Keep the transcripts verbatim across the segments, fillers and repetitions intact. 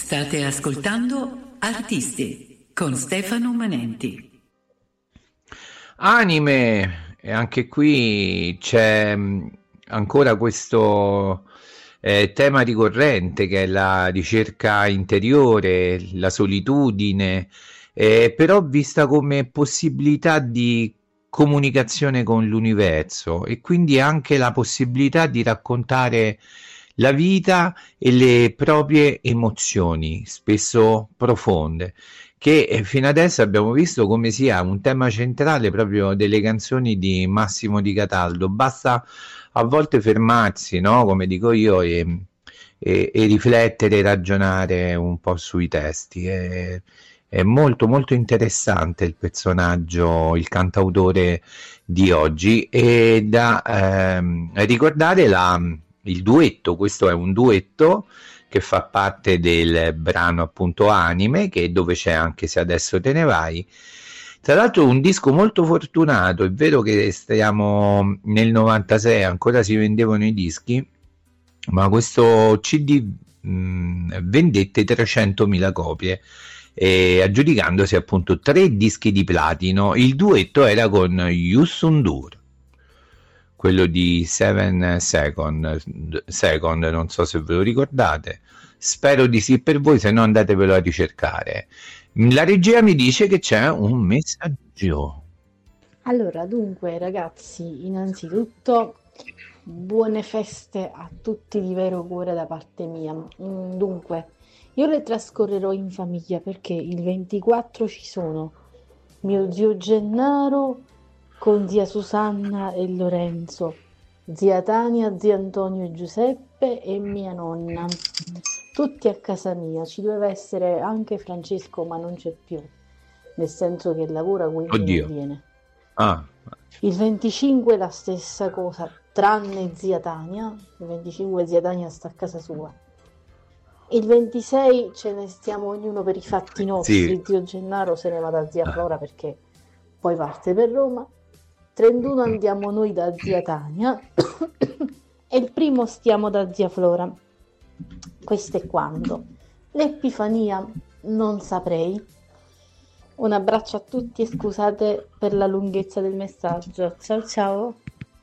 State ascoltando Artisti con Stefano Manenti. Anime, e anche qui c'è mh, ancora questo eh, tema ricorrente che è la ricerca interiore, la solitudine, eh, però vista come possibilità di comunicazione con l'universo e quindi anche la possibilità di raccontare la vita e le proprie emozioni, spesso profonde, che eh, fino adesso abbiamo visto come sia un tema centrale proprio delle canzoni di Massimo Di Cataldo. Basta a volte fermarsi, no? Come dico io, e, e, e riflettere e ragionare un po' sui testi. È, è molto molto interessante il personaggio, il cantautore di oggi, e da ehm, ricordare la, il duetto. Questo è un duetto che fa parte del brano appunto Anime, che è dove c'è Anche se adesso te ne vai. Tra l'altro un disco molto fortunato, è vero che stiamo nel novantasei, ancora si vendevano i dischi, ma questo C D mh, vendette trecentomila copie, e aggiudicandosi appunto tre dischi di platino. Il duetto era con Yusundur, quello di Seven Second, Second, non so se ve lo ricordate, spero di sì per voi, se no andatevelo a ricercare. La regia mi dice che c'è un messaggio. Allora, dunque, ragazzi, innanzitutto buone feste a tutti di vero cuore da parte mia. Mm, Dunque, io le trascorrerò in famiglia perché il ventiquattro ci sono mio zio Gennaro con zia Susanna e Lorenzo, zia Tania, zia Antonio e Giuseppe e mia nonna. Tutti a casa mia. Ci doveva essere anche Francesco, ma non c'è più, nel senso che lavora, quindi Oddio. non viene. Ah, Il venticinque la stessa cosa, tranne zia Tania. Il venticinque zia Tania sta a casa sua. Il ventisei ce ne stiamo ognuno per i fatti nostri. sì. Zio Gennaro se ne va da zia Flora perché poi parte per Roma. trentuno andiamo noi da zia Tania e il primo stiamo da zia Flora. Questo è quando. L'Epifania non saprei. Un abbraccio a tutti e scusate per la lunghezza del messaggio. Ciao ciao.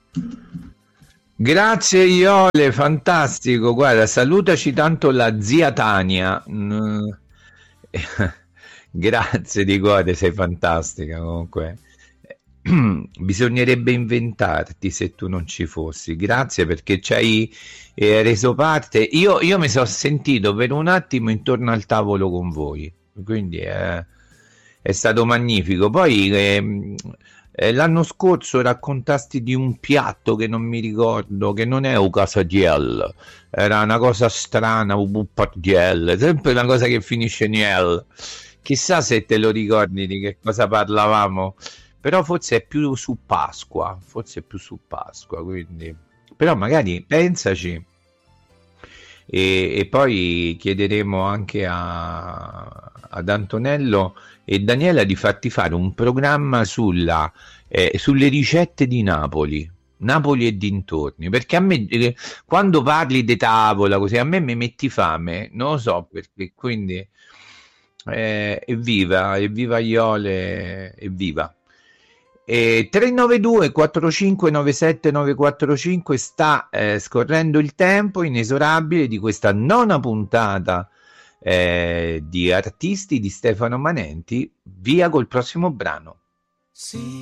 Grazie Iole, fantastico. Guarda, salutaci tanto la zia Tania. Mm. Grazie di cuore, sei fantastica comunque. Bisognerebbe inventarti se tu non ci fossi. Grazie perché ci hai eh, reso parte. Io, io mi sono sentito per un attimo intorno al tavolo con voi, quindi eh, è stato magnifico. Poi ehm, eh, l'anno scorso raccontasti di un piatto che non mi ricordo, che non è un casatiel, era una cosa strana, un buppatiel, sempre una cosa che finisce in el. Chissà se te lo ricordi di che cosa parlavamo, però forse è più su Pasqua, forse è più su Pasqua, quindi però magari pensaci. E, e poi chiederemo anche a, ad Antonello e Daniela di farti fare un programma sulla, eh, sulle ricette di Napoli, Napoli e dintorni, perché a me eh, quando parli di tavola così a me mi metti fame, non lo so perché, quindi eh, evviva, evviva Iole, evviva. E tre nove due quattro cinque nove sette nove quattro cinque, sta eh, scorrendo il tempo inesorabile di questa nona puntata eh, di Artisti di Stefano Manenti. Via col prossimo brano. Sì.